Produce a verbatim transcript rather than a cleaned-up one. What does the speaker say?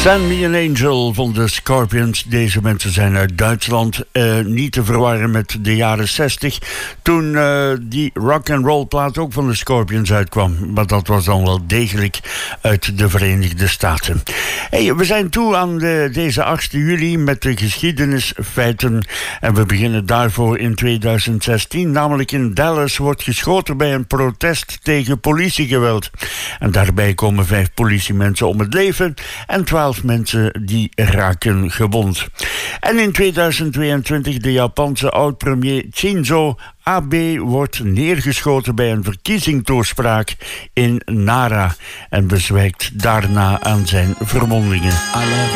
Send Me an Angel van de Scorpions. Deze mensen zijn uit Duitsland. Uh, niet te verwarren met de jaren zestig. Toen uh, die rock'n'roll plaat ook van de Scorpions uitkwam. Maar dat was dan wel degelijk uit de Verenigde Staten. Hey, we zijn toe aan de, deze achtste juli met de geschiedenisfeiten. En we beginnen daarvoor in tweeduizend zestien. Namelijk in Dallas wordt geschoten bij een protest tegen politiegeweld. En daarbij komen vijf politiemensen om het leven en twaalf mensen die raken gewond. En in tweeduizend tweeëntwintig de Japanse oud-premier Shinzo Abe wordt neergeschoten bij een verkiezingstoespraak in Nara en bezwijkt daarna aan zijn verwondingen.